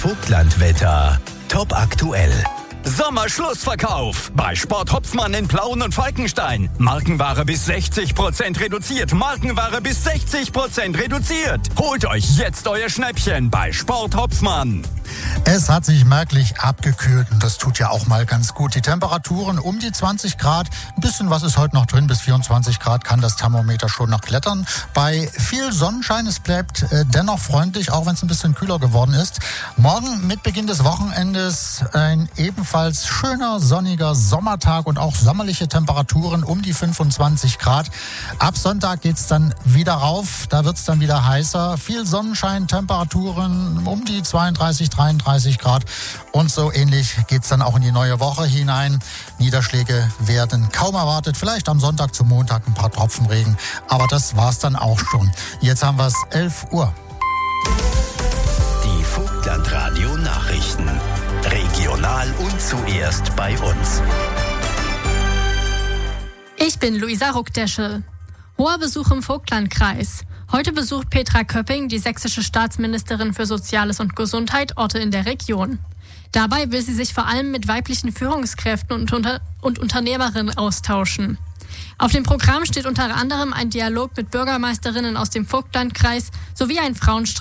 Vogtlandwetter. Top aktuell. Sommerschlussverkauf bei Sport Hopfmann in Plauen und Falkenstein. Markenware bis 60% reduziert. Markenware bis 60% reduziert. Holt euch jetzt euer Schnäppchen bei Sport Hopfmann. Es hat sich merklich abgekühlt und das tut ja auch mal ganz gut. Die Temperaturen um die 20 Grad. Ein bisschen was ist heute noch drin. Bis 24 Grad kann das Thermometer schon noch klettern. Bei viel Sonnenschein, es bleibt dennoch freundlich, auch wenn es ein bisschen kühler geworden ist. Morgen mit Beginn des Wochenendes ein ebenfalls schöner, sonniger Sommertag und auch sommerliche Temperaturen um die 25 Grad. Ab Sonntag geht's dann wieder rauf. Da wird's dann wieder heißer. Viel Sonnenschein, Temperaturen um die 32, 33 Grad. Und so ähnlich geht's dann auch in die neue Woche hinein. Niederschläge werden kaum erwartet. Vielleicht am Sonntag zum Montag ein paar Tropfenregen. Aber das war's dann auch schon. Jetzt haben wir's 11 Uhr. Die Vogtlandradio Nachrichten. Regional und zuerst bei uns. Ich bin Luisa Ruckdeschel. Hoher Besuch im Vogtlandkreis. Heute besucht Petra Köpping, die sächsische Staatsministerin für Soziales und Gesundheit, Orte in der Region. Dabei will sie sich vor allem mit weiblichen Führungskräften und Unternehmerinnen austauschen. Auf dem Programm steht unter anderem ein Dialog mit Bürgermeisterinnen aus dem Vogtlandkreis sowie ein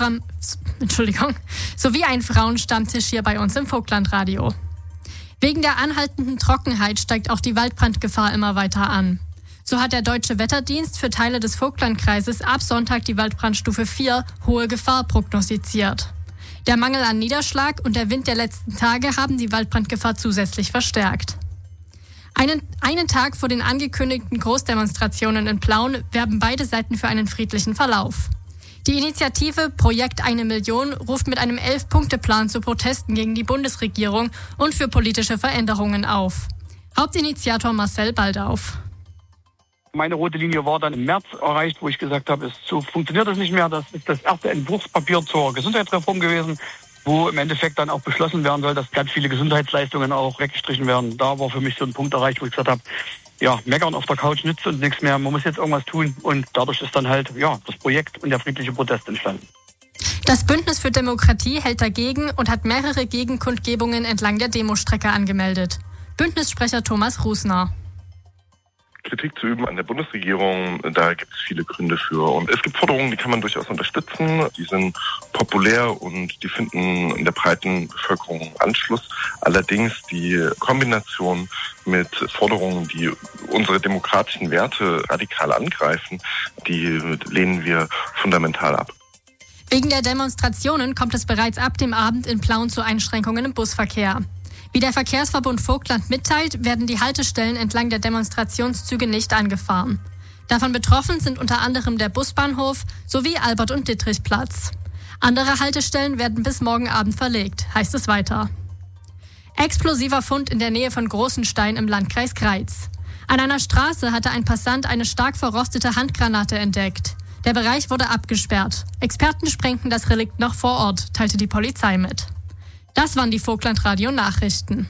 Frauenstammtisch hier bei uns im Vogtlandradio. Wegen der anhaltenden Trockenheit steigt auch die Waldbrandgefahr immer weiter an. So hat der Deutsche Wetterdienst für Teile des Vogtlandkreises ab Sonntag die Waldbrandstufe 4 hohe Gefahr prognostiziert. Der Mangel an Niederschlag und der Wind der letzten Tage haben die Waldbrandgefahr zusätzlich verstärkt. Einen Tag vor den angekündigten Großdemonstrationen in Plauen werben beide Seiten für einen friedlichen Verlauf. Die Initiative Projekt 1 Million ruft mit einem 11-Punkte-Plan zu Protesten gegen die Bundesregierung und für politische Veränderungen auf. Hauptinitiator Marcel Baldauf. Meine rote Linie war dann im März erreicht, wo ich gesagt habe, so funktioniert das nicht mehr. Das ist das erste Entwurfspapier zur Gesundheitsreform gewesen, wo im Endeffekt dann auch beschlossen werden soll, dass ganz viele Gesundheitsleistungen auch weggestrichen werden. Da war für mich so ein Punkt erreicht, wo ich gesagt habe, ja, meckern auf der Couch nützt und nichts mehr. Man muss jetzt irgendwas tun. Und dadurch ist dann halt das Projekt und der friedliche Protest entstanden. Das Bündnis für Demokratie hält dagegen und hat mehrere Gegenkundgebungen entlang der Demostrecke angemeldet. Bündnissprecher Thomas Rusner. Kritik zu üben an der Bundesregierung, da gibt es viele Gründe für. Und es gibt Forderungen, die kann man durchaus unterstützen. Die sind populär und die finden in der breiten Bevölkerung Anschluss. Allerdings die Kombination mit Forderungen, die unsere demokratischen Werte radikal angreifen, die lehnen wir fundamental ab. Wegen der Demonstrationen kommt es bereits ab dem Abend in Plauen zu Einschränkungen im Busverkehr. Wie der Verkehrsverbund Vogtland mitteilt, werden die Haltestellen entlang der Demonstrationszüge nicht angefahren. Davon betroffen sind unter anderem der Busbahnhof sowie Albert- und Dittrichplatz. Andere Haltestellen werden bis morgen Abend verlegt, heißt es weiter. Explosiver Fund in der Nähe von Großenstein im Landkreis Greiz. An einer Straße hatte ein Passant eine stark verrostete Handgranate entdeckt. Der Bereich wurde abgesperrt. Experten sprengten das Relikt noch vor Ort, teilte die Polizei mit. Das waren die Vogtlandradio-Nachrichten.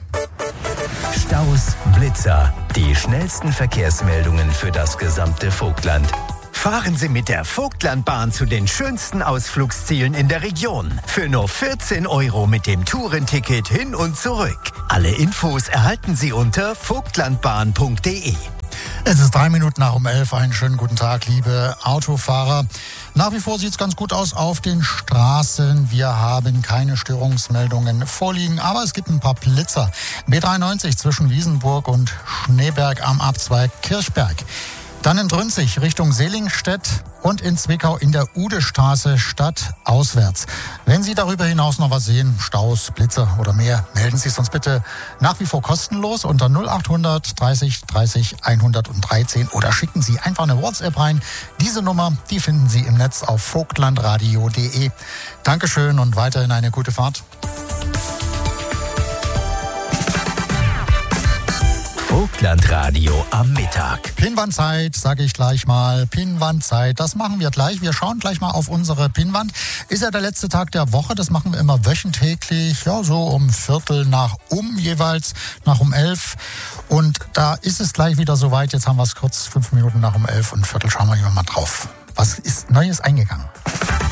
Staus, Blitzer, die schnellsten Verkehrsmeldungen für das gesamte Vogtland. Fahren Sie mit der Vogtlandbahn zu den schönsten Ausflugszielen in der Region. Für nur 14 € mit dem Tourenticket hin und zurück. Alle Infos erhalten Sie unter vogtlandbahn.de. Es ist 3 Minuten nach um 11. Einen schönen guten Tag, liebe Autofahrer. Nach wie vor sieht es ganz gut aus auf den Straßen. Wir haben keine Störungsmeldungen vorliegen, aber es gibt ein paar Blitzer. B93 zwischen Wiesenburg und Schneeberg am Abzweig Kirchberg. Dann in Drünzig Richtung Selingstedt und in Zwickau in der Udestraße stadtauswärts. Wenn Sie darüber hinaus noch was sehen, Staus, Blitzer oder mehr, melden Sie es uns bitte nach wie vor kostenlos unter 0800 30 30 113 oder schicken Sie einfach eine WhatsApp rein. Diese Nummer, die finden Sie im Netz auf vogtlandradio.de. Dankeschön und weiterhin eine gute Fahrt. Vogtlandradio am Mittag. Pinnwandzeit, sage ich gleich mal. Pinnwandzeit, das machen wir gleich. Wir schauen gleich mal auf unsere Pinnwand. Ist ja der letzte Tag der Woche, das machen wir immer wöchentlich, ja so um 11:15 jeweils, nach um 11. Und da ist es gleich wieder soweit. Jetzt haben wir es kurz 5 Minuten nach um 11 und 11:15 schauen wir hier mal drauf. Was ist Neues eingegangen?